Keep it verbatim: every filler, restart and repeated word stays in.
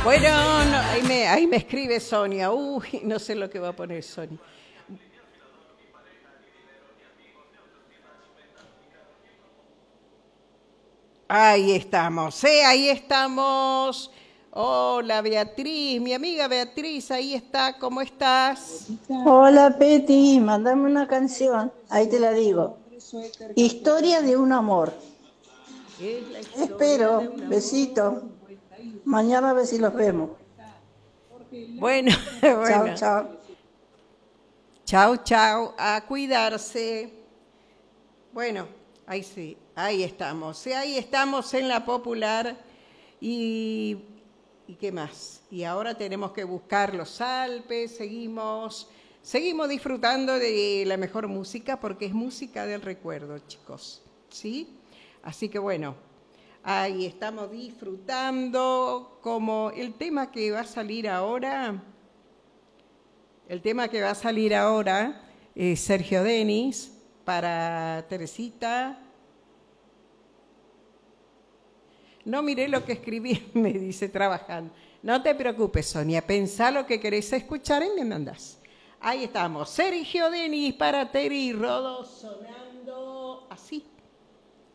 Bueno, no, ahí, me, ahí me escribe Sonia. Uy, no sé lo que va a poner Sonia. Ahí estamos, ¿eh? Ahí estamos. Hola Beatriz, mi amiga Beatriz, ahí está, ¿cómo estás? Hola Peti, mandame una canción, ahí te la digo. Historia de un amor. Es la historia de Espero, un amor. besito. Mañana a ver si los vemos. Bueno, Chao, bueno. chao. Chao, chao, a cuidarse. Bueno, ahí sí, ahí estamos. Sí, ahí estamos en la popular y, y ¿qué más? Y ahora tenemos que buscar los Alpes, seguimos, seguimos disfrutando de la mejor música porque es música del recuerdo, chicos. ¿Sí? Así que bueno, ahí estamos disfrutando como el tema que va a salir ahora. El tema que va a salir ahora es Sergio Denis para Teresita. No miré lo que escribí, me dice trabajando. No te preocupes, Sonia, pensá lo que querés escuchar y me mandás. Ahí estamos, Sergio Denis para Teri Rodo sonando así.